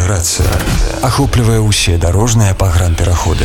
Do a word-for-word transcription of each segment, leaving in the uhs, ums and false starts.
інтэграцыя ахоплівае ўсе дарожныя пагранпераходы.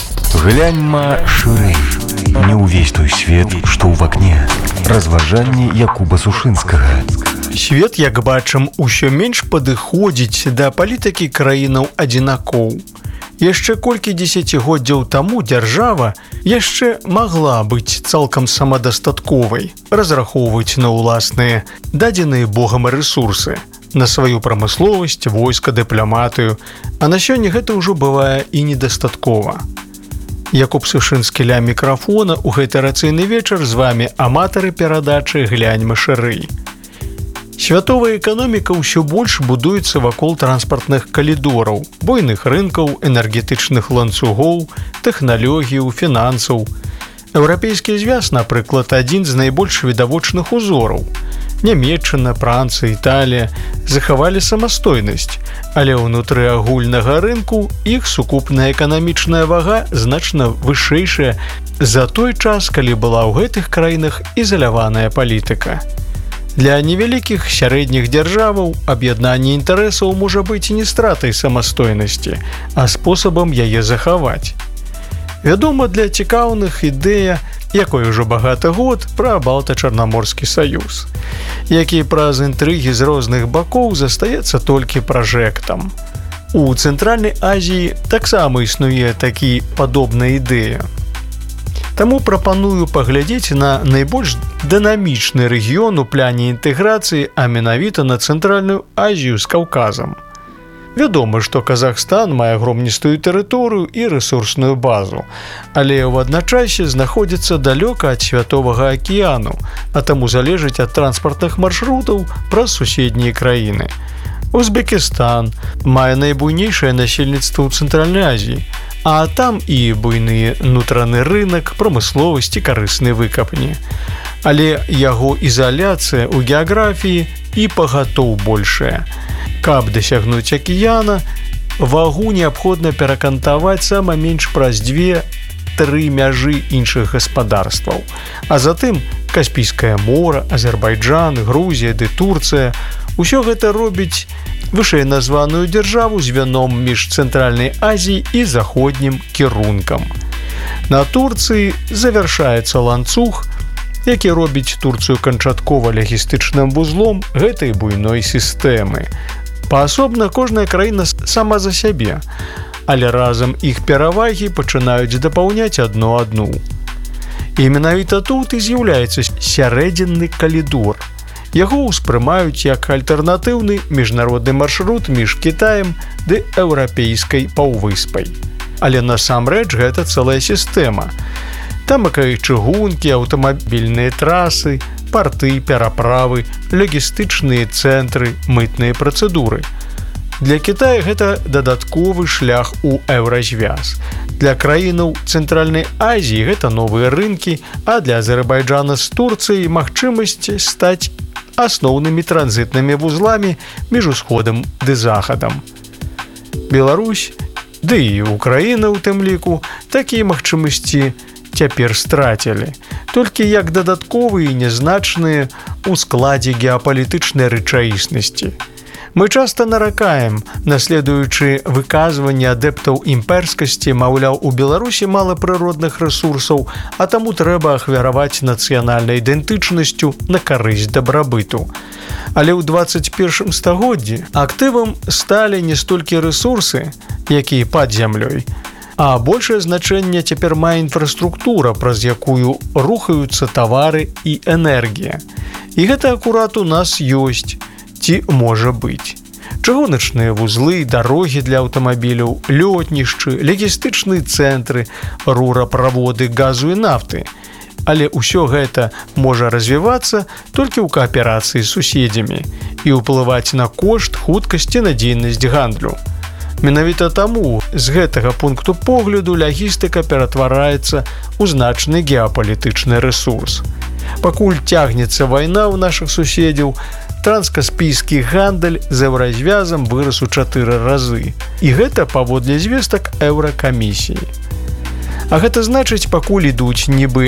Гляньма шырэй. Не ўвесь той свет, што ў вакне. Разважанні Якуба Сушынскага. Свет, як бачым, усё менш падыходзіць да палітыкі краінаў адзінакоў. Яшчэ колькі дзесяцігоддзяў таму дзяржава яшчэ магла быць цалкам самадастатковай, разрахоўваць на ўласныя дадзеныя Богам рэсурсы, на сваю прамысловасць, войска, дыпламатыю, а на сёння гэта ўжо бывае і недастаткова. Якуб Сушынскі ля мікрафона ў гэты рацыйны вечар з вамі аматары перадачы «Гляньма шырэй». Святовая эканоміка ўсё больш будуецца вакол транспартных калідораў, буйных рынкаў, энергетычных ланцугоў, тэхналогіяў, фінансаў. Еўрапейскі звяз, напрыклад, адзін з найбольш відавочных узораў. Нямецчына, Францыя, Італія захавалі самастойнасць, але ўнутры агульнага рынку іх сукупная эканамічная вага значна вышэйшая за той час, калі была ў гэтых краінах ізаляваная палітыка. Для невялікіх сярэдніх дзяржаваў аб'яднанне інтарэсаў можа быць не стратай самастойнасці, а спосабам яе захаваць. Вядома, для цікаўных ідэя, якой ужо багаты год, пра Балта-Чарнаморскі саюз, які праз інтрыгі з розных бакоў застаецца толькі пражэктам. У Цэнтральнай Азіі таксама існуе такі падобная ідэя. Таму прапаную паглядзець на найбольш дынамічны рэгіён у пляне інтэграцыі, а менавіта на Цэнтральную Азію з Каўказам. Вядома, што Казахстан мае агромністую тэрыторыю і рэсурсную базу, але ў адначасе знаходзіцца далёка ад Святовага акіяну, а таму залежыць ад транспартных маршрутаў праз суседнія краіны. Узбекістан мае найбуйнейшае насельніцтва ў Цэнтральнай Азіі, а там і буйны нутраны рынак, прамысловасць і карысныя выкапні. Але яго ізаляцыя ў геаграфіі і пагатоў большая. Каб дасягнуць акіяна, вагу неабходна перакантаваць сама менш праз дзве-тры мяжы іншых гаспадарстваў. А затым Каспійскае мора, Азербайджан, Грузія ды Турцыя. Усё гэта робіць вышэйназваную дзяржаву звяном між Цэнтральнай Азіяй і заходнім кірункам. На Турцыі завяршаецца ланцуг, які робіць Турцыю канчаткова лагістычным вузлом гэтай буйной сістэмы. Паасобна кожная краіна сама за сябе, але разам іх перавагі пачынаюць дапаўняць адно адну. І менавіта тут і з'яўляецца сярэдзінны калідор. Яго ўспрымаюць як альтэрнатыўны міжнародны маршрут між Кітаем ды еўрапейскай паўвыспай. Але насамрэч гэта цэлая сістэма. Тамака і чыгункі, аўтамабільныя трасы, парты, пераправы, лагістычныя цэнтры, мытныя працэдуры. Для Кітая гэта дадатковы шлях у еўразвяз. Для краінаў Цэнтральнай Азіі гэта новыя рынкі, а для Азербайджана з Турцыяй магчымасць стаць асноўнымі транзітнымі вузламі між усходам ды захадам. Беларусь, ды і Украіна ў тым ліку, такія магчымасці цяпер страцілі, толькі як дадатковыя і нязначныя ў складзе геапалітычнай рэчаіснасці. Мы часта наракаем, наследуючы выказванне адэптаў імперскасці, маўляў, у Беларусі мала прыродных рэсурсаў, а таму трэба ахвяраваць нацыянальнай ідэнтычнасцю на карысць дабрабыту. Але ў дваццаць першым стагоддзі актывам сталі не столькі рэсурсы, якія пад зямлёй, а большае значэнне цяпер мае інфраструктура, праз якую рухаюцца тавары і энергія. І гэта акурат у нас ёсць, ці можа быць. Чыгуначныя вузлы, дарогі для аўтамабіляў, лётнішчы, лагістычныя цэнтры, рураправоды газу і нафты. Але ўсё гэта можа развівацца толькі ў кааперацыі з суседзямі і ўплываць на кошт, хуткасць і надзейнасць гандлю. Менавіта таму з гэтага пункту погляду лагістыка ператвараецца ў значны геапалітычны рэсурс. Пакуль цягнецца вайна ў нашых суседзяў, транскаспійскі гандаль з еўразвязам вырас у чатыры разы. І гэта паводле звестак Еўракамісіі. А гэта значыць, пакуль ідуць нібы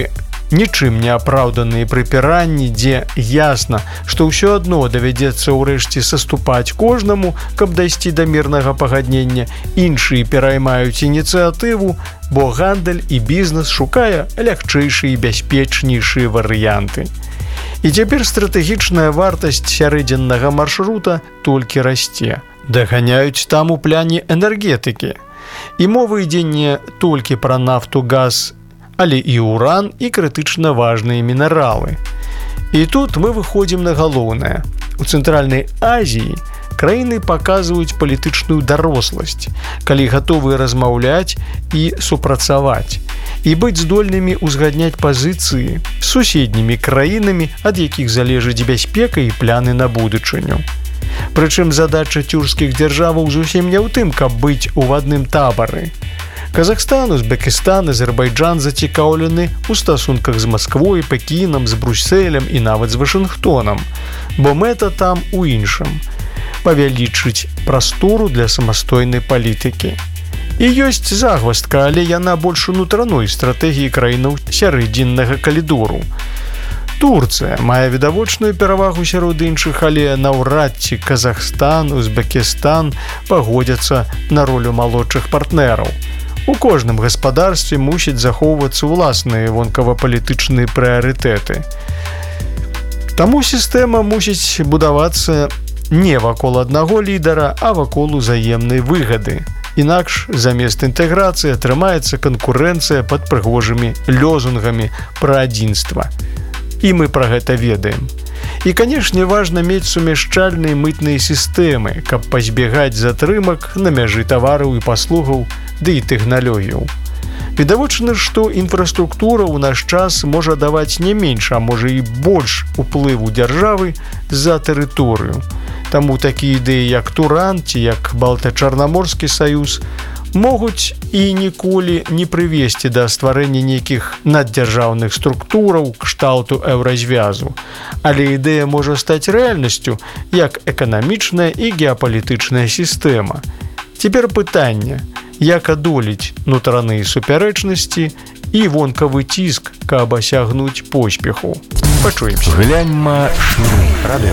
нічым не апраўданыя прыпіранні, дзе ясна, што ўсё адно давядзецца ўрэшце саступаць кожнаму, каб дайсці да мірнага пагаднення, іншыя пераймаюць ініцыятыву, бо гандаль і бізнес шукае лягчэйшыя і бяспечнейшыя варыянты. І цяпер стратэгічная вартасць сярэдзіннага маршрута толькі расце. Даганяюць там у пляне энергетыкі. І мова ідзе не толькі пра нафту, газ, але і уран, і крытычна важныя мінералы. І тут мы выходзім на галоўнае. У Цэнтральнай Азіі краіны паказваюць палітычную даросласць, калі гатовыя размаўляць і супрацаваць, і быць здольнымі ўзгадняць пазіцыі з суседнімі краінамі, ад якіх залежыць бяспека і пляны на будучыню. Прычым задача тюркскіх дзяржаваў зусім не ў тым, каб быць у адным табары. Казахстан, Узбекістан, Азербайджан зацікаўлены ў стасунках з Масквой, Пекінам, з Брюсселем і нават з Вашынгтонам, бо мэта там у іншым – павялічыць прастору для самастойнай палітыкі. І ёсць загваздка, але яна больш унутраной стратэгіі краінаў сярэдзіннага калідору. Турцыя мае відавочную перавагу сярод іншых, але наўрад ці Казахстан, Узбекістан пагодзяцца на ролю малодшых партнераў. У кожным гаспадарстве мусяць захоўвацца ўласныя вонкава-палітычныя прыярытэты. Таму сістэма мусіць будавацца не вакол аднаго лідара, а вакол узаемнай выгады. Інакш замест інтэграцыі атрымаецца канкурэнцыя пад прыгожымі лёзунгамі пра адзінства. І мы пра гэта ведаем. І, канешне, важна мець сумяшчальныя мытныя сістэмы, каб пазбегаць затрымак на мяжы тавараў і паслугаў, ды і тэхналогіяў. Відавочна, што інфраструктура ў наш час можа даваць не менш, а можа і больш уплыву дзяржавы за тэрыторыю. Таму такія ідэі, як Туран ці як Балта-Чарнаморскі саюз, могуць і ніколі не прывесці да стварэння нейкіх наддзяржаўных структураў кшталту еўразвязу. Але ідэя можа стаць рэальнасцю як эканамічная і геапалітычная сістэма. Цяпер пытанне, як адолець нутраныя супярэчнасці і вонкавы ціск, каб асягнуць поспеху. Пачуемся. Гляньма шырэй.